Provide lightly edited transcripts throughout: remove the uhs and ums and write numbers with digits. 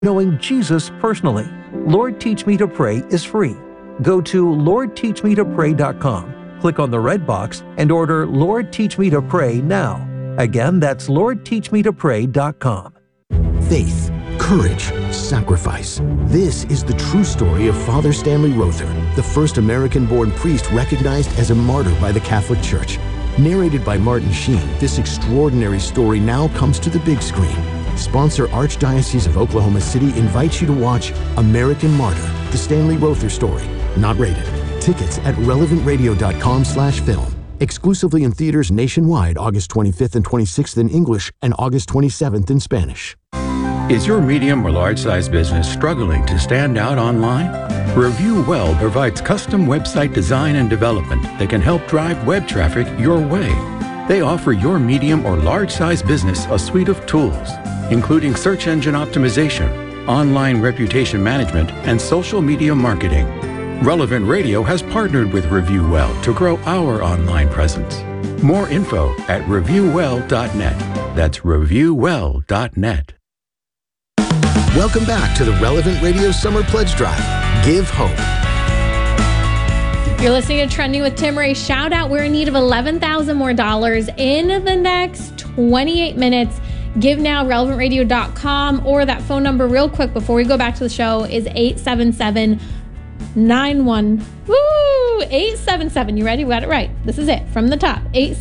Knowing Jesus personally. Lord Teach Me to Pray is free. Go to LordTeachMeToPray.com, click on the red box, and order Lord Teach Me to Pray now. Again, that's LordTeachMeToPray.com. Faith, courage, sacrifice. This is the true story of Father Stanley Rother, the first American-born priest recognized as a martyr by the Catholic Church. Narrated by Martin Sheen, this extraordinary story now comes to the big screen. Sponsor Archdiocese of Oklahoma City invites you to watch American Martyr, the Stanley Rother story. Not rated. Tickets at relevantradio.com/film. Exclusively in theaters nationwide August 25th and 26th in English and August 27th in Spanish. Is your medium or large-size business struggling to stand out online? Review Well provides custom website design and development that can help drive web traffic your way. They offer your medium or large-size business a suite of tools, including search engine optimization, online reputation management, and social media marketing. Relevant Radio has partnered with Review Well to grow our online presence. More info at reviewwell.net. That's reviewwell.net. Welcome back to the Relevant Radio Summer Pledge Drive. Give hope. You're listening to Trending with Timmerie. Shout out, we're in need of $11,000 more in the next 28 minutes. Give now, relevantradio.com, or that phone number real quick before we go back to the show is 877 you ready? We got it right. This is it from the top.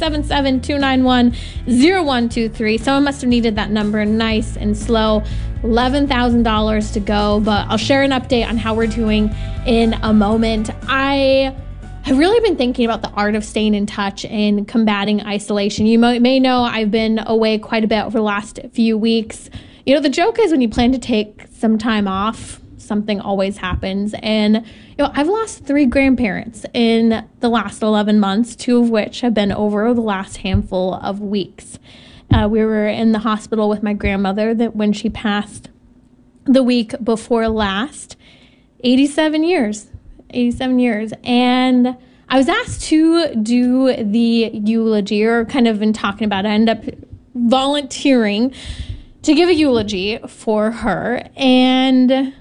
877-291-0123. Someone must have needed that number nice and slow. $11,000 to go, but I'll share an update on how we're doing in a moment. I have really been thinking about the art of staying in touch and combating isolation. You may know I've been away quite a bit over the last few weeks. You know, the joke is when you plan to take some time off, something always happens. And, you know, I've lost 3 grandparents in the last 11 months, 2 of which have been over the last handful of weeks. We were in the hospital with my grandmother that when she passed the week before last, 87 years. And I was asked to do the eulogy, or kind of been talking about it. I ended up volunteering to give a eulogy for her. And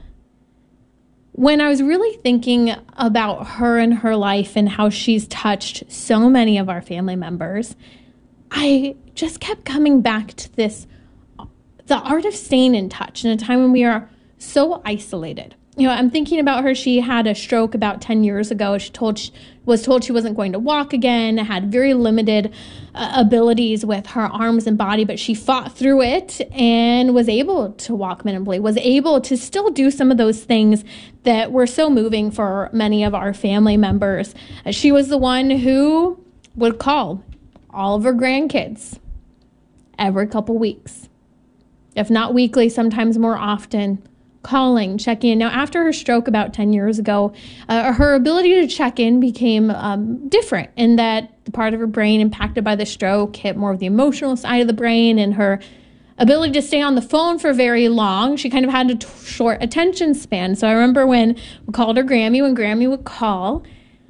when I was really thinking about her and her life and how she's touched so many of our family members, I just kept coming back to the art of staying in touch in a time when we are so isolated. You know, I'm thinking about her. She had a stroke about 10 years ago. She was told she wasn't going to walk again, had very limited abilities with her arms and body, but she fought through it and was able to walk minimally, was able to still do some of those things that were so moving for many of our family members. She was the one who would call all of her grandkids every couple weeks, if not weekly, sometimes more often, calling, checking in. Now, after her stroke about 10 years ago, her ability to check in became different in that the part of her brain impacted by the stroke hit more of the emotional side of the brain, and her ability to stay on the phone for very long, she kind of had a short attention span. So I remember when we called her Grammy, when Grammy would call,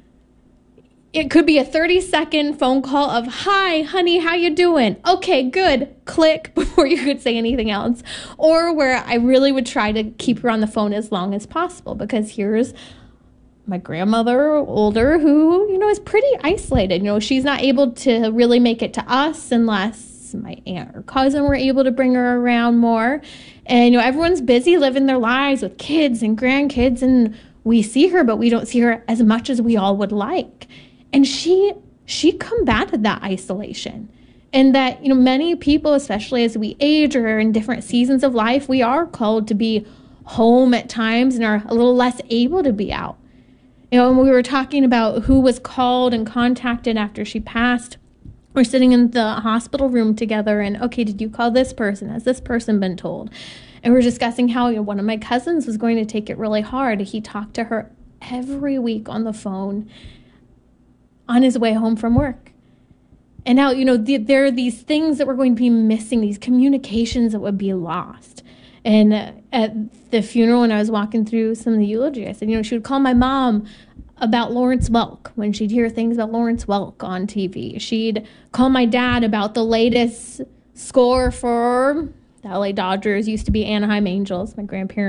it could be a 30-second phone call of, "Hi, honey, how you doing? Okay, good." Click before you could say anything else. Or where I really would try to keep her on the phone as long as possible, because here's my grandmother, older, who, you know, is pretty isolated. You know, she's not able to really make it to us unless my aunt or cousin were able to bring her around more. And, you know, everyone's busy living their lives with kids and grandkids, and we see her, but we don't see her as much as we all would like. And she combated that isolation. And that, you know, many people, especially as we age or are in different seasons of life, we are called to be home at times and are a little less able to be out. You know, when we were talking about who was called and contacted after she passed, we're sitting in the hospital room together and, okay, did you call this person? Has this person been told? And we're discussing how, you know, one of my cousins was going to take it really hard. He talked to her every week on the phone on his way home from work. And now, you know, there are these things that we're going to be missing, these communications that would be lost. And at the funeral, when I was walking through some of the eulogy, I said, you know, she would call my mom about Lawrence Welk when she'd hear things about Lawrence Welk on TV. She'd call my dad about the latest score for The LA Dodgers used to be Anaheim Angels. My grandparents